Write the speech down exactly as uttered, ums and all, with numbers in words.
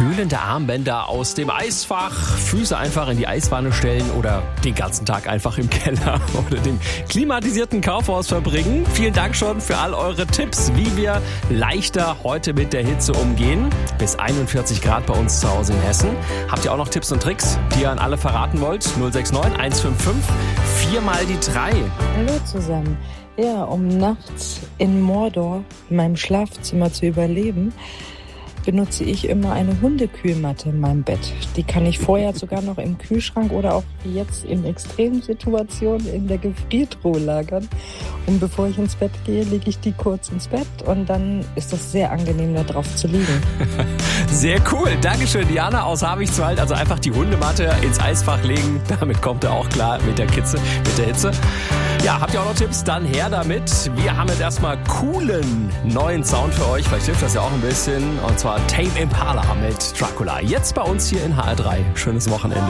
kühlende Armbänder aus dem Eisfach, Füße einfach in die Eiswanne stellen oder den ganzen Tag einfach im Keller oder dem klimatisierten Kaufhaus verbringen. Vielen Dank schon für all eure Tipps, wie wir leichter heute mit der Hitze umgehen. Bis einundvierzig Grad bei uns zu Hause in Hessen. Habt ihr auch noch Tipps und Tricks, die ihr an alle verraten wollt? null sechs neun eins fünf fünf vier mal die drei. Hallo zusammen. Ja, um nachts in Mordor, in meinem Schlafzimmer zu überleben, benutze ich immer eine Hundekühlmatte in meinem Bett. Die kann ich vorher sogar noch im Kühlschrank oder auch jetzt in Extremsituationen in der Gefriertruhe lagern. Und bevor ich ins Bett gehe, lege ich die kurz ins Bett und dann ist das sehr angenehm, da drauf zu liegen. Sehr cool. Dankeschön, Diana aus Habichtswald. Also einfach die Hundematte ins Eisfach legen. Damit kommt er auch klar mit der Kitze, mit der Hitze. Ja, habt ihr auch noch Tipps? Dann her damit. Wir haben jetzt erstmal coolen neuen Sound für euch. Vielleicht hilft das ja auch ein bisschen. Und zwar Tame Impala mit Dracula. Jetzt bei uns hier in H R drei. Schönes Wochenende.